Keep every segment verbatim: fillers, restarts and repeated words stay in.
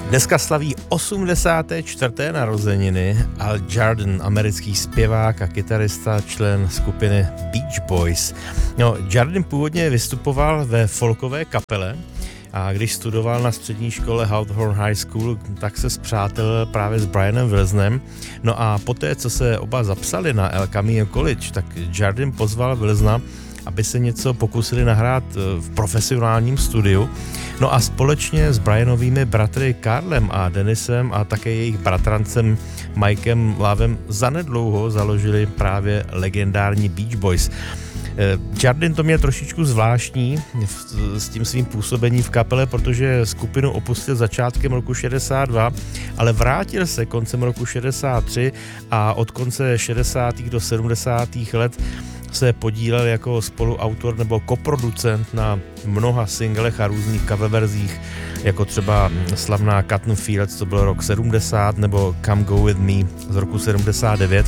Dneska slaví osmdesáté čtvrté narozeniny Al Jardin, americký zpěvák a kytarista, člen skupiny Beach Boys. No, Jardin původně vystupoval ve folkové kapele a když studoval na střední škole Hawthorne High School, tak se spřátelil právě s Brianem Wilsonem. No a poté, co se oba zapsali na El Camino College, tak Jardin pozval Wilsona, aby se něco pokusili nahrát v profesionálním studiu. No a společně s Brianovými bratry Karlem a Denisem a také jejich bratrancem Mikem Lavem zanedlouho založili právě legendární Beach Boys. Jardin to měl trošičku zvláštní s tím svým působením v kapele, protože skupinu opustil začátkem roku šedesát dva, ale vrátil se koncem roku šedesát tři a od konce šedesátých do sedmdesátých let se podílel jako spoluautor nebo koproducent na mnoha singlech a různých coververzích, jako třeba slavná Cotton Fields, to byl rok sedmdesát, nebo Come Go With Me z roku sedmdesát devět.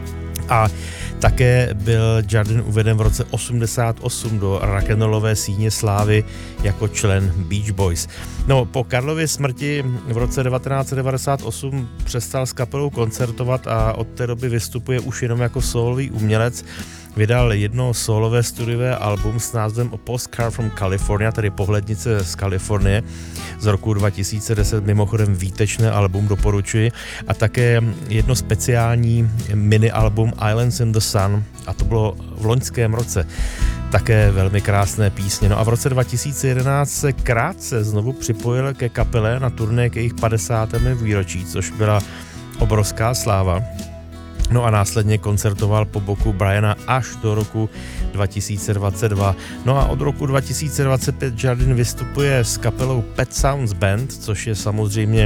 A také byl Jardin uveden v roce osmdesát osm do rock'n'rollové síně slávy jako člen Beach Boys. No, po Karlově smrti v roce devatenáct set devadesát osm přestal s kapelou koncertovat a od té doby vystupuje už jenom jako sólový umělec. Vydal jedno sólové studiové album s názvem A Postcard from California, tedy Pohlednice z Kalifornie, z roku dva tisíce deset, mimochodem výtečné album, doporučuji, a také jedno speciální mini album Islands in the Sun, a to bylo v loňském roce. Také velmi krásné písně. No a v roce dva tisíce jedenáct se krátce znovu připojil ke kapele na turné k jejich padesátém výročí, což byla obrovská sláva. No a následně koncertoval po boku Briana až do roku dva tisíce dvacet dva. No a od roku dva tisíce dvacet pět Jardin vystupuje s kapelou Pet Sounds Band, což je samozřejmě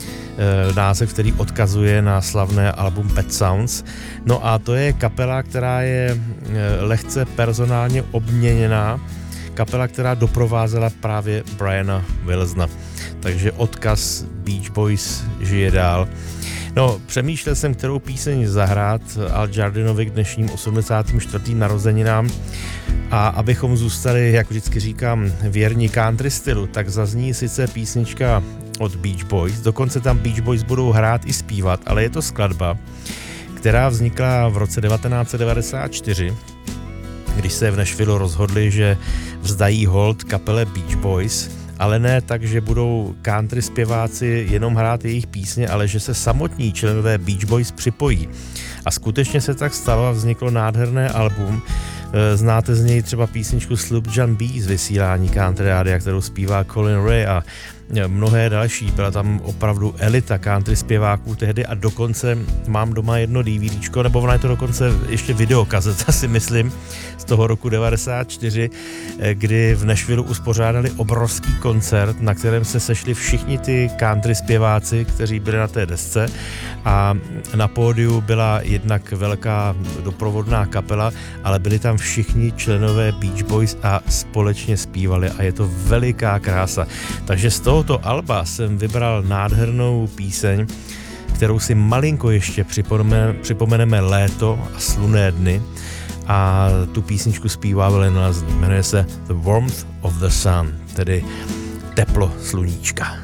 e, název, který odkazuje na slavné album Pet Sounds. No a to je kapela, která je e, lehce personálně obměněná. Kapela, která doprovázela právě Briana Wilsona. Takže odkaz Beach Boys žije dál. No, přemýšlel jsem, kterou píseň zahrát Al Jardinovi k dnešním osmdesátým čtvrtým narozeninám, a abychom zůstali, jak vždycky říkám, věrní country stylu, tak zazní sice písnička od Beach Boys, dokonce tam Beach Boys budou hrát i zpívat, ale je to skladba, která vznikla v roce devatenáct set devadesát čtyři, když se v Nashvillu rozhodli, že vzdají hold kapele Beach Boys, ale ne tak, že budou country zpěváci jenom hrát jejich písně, ale že se samotní členové Beach Boys připojí. A skutečně se tak stalo a vzniklo nádherné album. Znáte z něj třeba písničku Sloop John B z vysílání country rádia, kterou zpívá Colin Ray, a mnohé další. Byla tam opravdu elita country zpěváků tehdy a dokonce mám doma jedno DVDčko, nebo ona je to dokonce ještě videokazeta, si myslím, z toho roku devadesát čtyři, kdy v Nashvillu uspořádali obrovský koncert, na kterém se sešli všichni ty country zpěváci, kteří byli na té desce, a na pódiu byla jednak velká doprovodná kapela, ale byli tam všichni členové Beach Boys a společně zpívali a je to veliká krása. Takže z tohoto alba jsem vybral nádhernou píseň, kterou si malinko ještě připomeneme, připomeneme léto a slunné dny, a tu písničku zpívá Willie Nelson. Jmenuje se The Warmth of the Sun, tedy teplo sluníčka.